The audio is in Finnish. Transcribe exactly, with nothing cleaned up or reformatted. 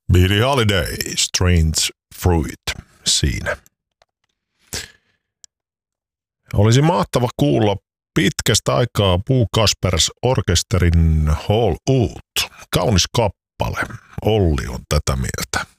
Billie Holiday, Strange Fruit siinä. Olisi mahtava kuulla pitkästä aikaa Pooh Kaspers Orkesterin Hall Out. Kaunis kappale. Olli on tätä mieltä.